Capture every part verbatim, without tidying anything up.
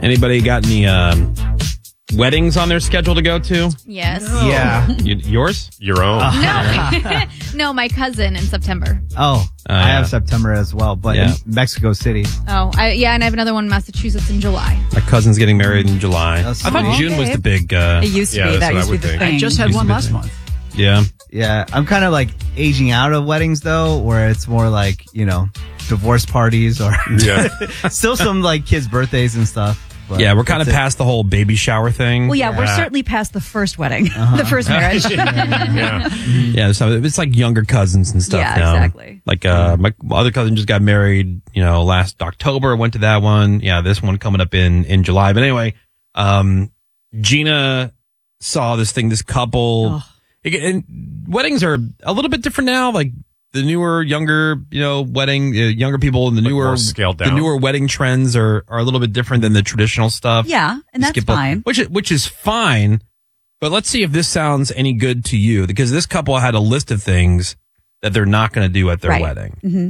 Anybody got any um, weddings on their schedule to go to? Yes. No. Yeah. You, yours? Your own. No. No, my cousin in September. Oh, Oh, I yeah. have September as well, but Yeah. in Mexico City. Oh, I, yeah, and I have another one in Massachusetts in July. My cousin's getting married in July. That's I thought sweet. June was the big. Uh, It used to Yeah, be. that's That what used I to be would the think. thing. I just had Used to one be last the- month. yeah. Yeah, I'm kind of like aging out of weddings though, where it's more like, you know, divorce parties or Yeah. still some like kids' birthdays and stuff. But Yeah, we're kind of that's it. past the whole baby shower thing. Well, yeah, we're Yeah. certainly past the first wedding, the first marriage. Yeah. Yeah, so it's like younger cousins and stuff Yeah, now. exactly. Like uh, my other cousin just got married, you know, last October. Went to that one. Yeah, this one coming up in in July. But anyway, um, Gina saw this thing. This couple, It- and weddings are a little bit different now. Like the newer, younger, you know, wedding, uh, younger people and the Like newer more scaled the down. newer wedding trends are are a little bit different than the traditional stuff. Yeah, and that's Skip a- fine. Which is, which is fine. But let's see if this sounds any good to you, because this couple had a list of things that they're not going to do at their Right. wedding. hmm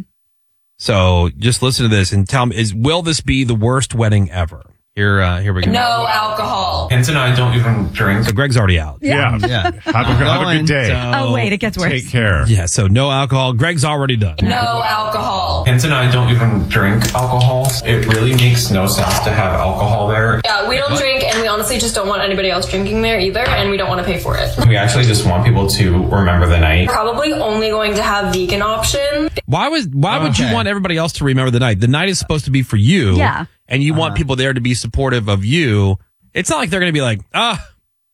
So just listen to this and tell me: Is will this be the worst wedding ever? Here, uh, here we go. No alcohol. Vince and I don't even drink. So Greg's already out. Yeah. Yeah. Have a, have a good day. So- Oh, wait, it gets worse. Take care. Yeah. So no alcohol. Greg's already done. No alcohol. Vince and I don't even drink alcohol. It really makes no sense to have alcohol there. Yeah, we don't drink, and we honestly just don't want anybody else drinking there either, and we don't want to pay for it. We actually just want people to remember the night. Probably only going to have vegan option. Why was Why would you Okay. want everybody else to remember the night? The night is supposed to be for you. Yeah. And you want people there to be supportive of you. It's not like they're going to be like, ah,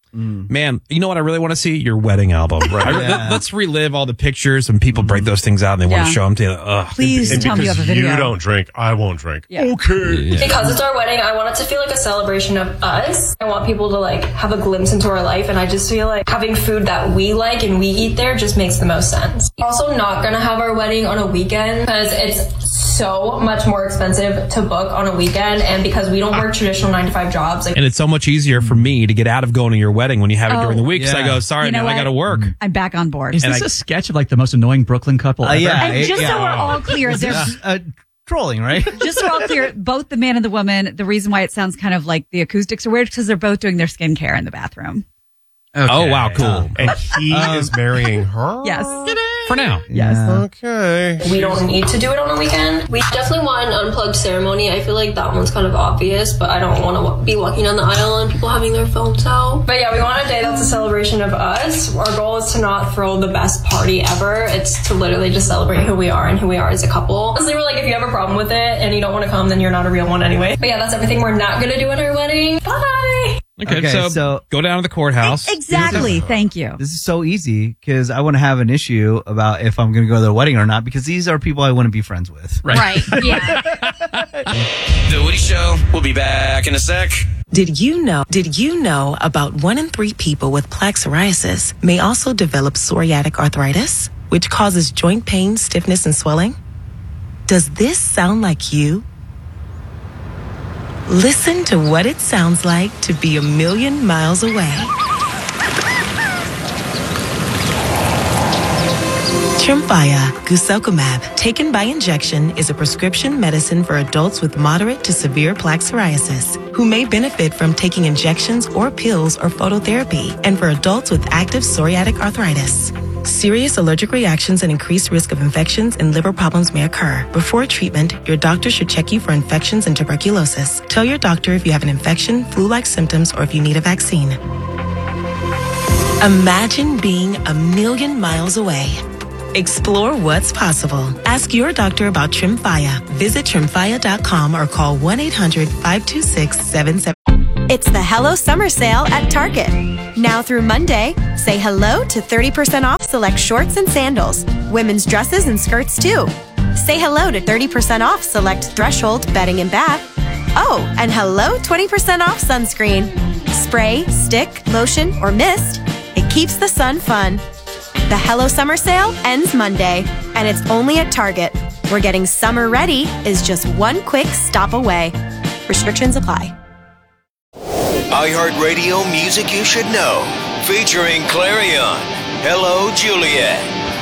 man, you know what I really want to see? Your wedding album. Right. I- Yeah. let, us relive all the pictures when people break those things out and they want Yeah. to show them to you. Ugh. Please And tell me you have a because video. you don't drink, I won't drink. Yeah. Okay. Because it's our wedding, I want it to feel like a celebration of us. I want people to like have a glimpse into our life, and I just feel like having food that we like and we eat there just makes the most sense. Also not gonna have our wedding on a weekend because it's so much more expensive to book on a weekend, and because we don't work traditional nine to five jobs, like And it's so much easier for me to get out of going to your wedding when you have it Oh, during the week. Because I yeah. go, sorry, You know man, I what? got to work. I'm back on board. Is And this I- a sketch of like the most annoying Brooklyn couple Uh, ever? yeah. And just yeah. so we're all clear, they're Uh, trolling, right? just so we're all clear, both the man and the woman, the reason why it sounds kind of like the acoustics are weird is because they're both doing their skincare in the bathroom. Oh, wow, cool. And he is marrying her? Yes. For now. Yes. Okay. we don't need to do it on a weekend. We definitely want an unplugged ceremony. I feel like that one's kind of obvious, but I don't want to be walking down the aisle and people having their phones out. But yeah, we want a day that's a celebration of us. Our goal is to not throw the best party ever. It's to literally just celebrate who we are and who we are as a couple. Honestly, we're like, if you have a problem with it and you don't want to come, then you're not a real one anyway. But yeah, that's everything we're not going to do at our wedding. Bye! Okay, Okay, so, so- go down to the courthouse. Exactly. Thank you. This is so easy because I wouldn't have an issue about if I'm going to go to their wedding or not because these are people I want to be friends with. Right. Yeah. The Woody Show. We'll be back in a sec. Did you know, did you know about one in three people with plaque psoriasis may also develop psoriatic arthritis, which causes joint pain, stiffness, and swelling? Does this sound like you? Listen to what it sounds like to be a million miles away. Tremfya guselkumab, taken by injection, is a prescription medicine for adults with moderate to severe plaque psoriasis who may benefit from taking injections or pills or phototherapy, and for adults with active psoriatic arthritis. Serious allergic reactions and increased risk of infections and liver problems may occur. Before treatment, your doctor should check you for infections and tuberculosis. Tell your doctor if you have an infection, flu-like symptoms, or if you need a vaccine. Imagine being a million miles away. Explore what's possible. Ask your doctor about Tremfya. Visit tremfya dot com or call one eight hundred five two six seven seven. It's the Hello Summer Sale at Target. Now through Monday, say hello to thirty percent off select shorts and sandals, women's dresses and skirts too. Say hello to thirty percent off select Threshold bedding and bath. Oh, and hello twenty percent off sunscreen. Spray, stick, lotion, or mist. It keeps the sun fun. The Hello Summer Sale ends Monday, and it's only at Target, where getting summer ready is just one quick stop away. Restrictions apply. iHeartRadio Music You Should Know. Featuring Clarion. Hello, Juliet.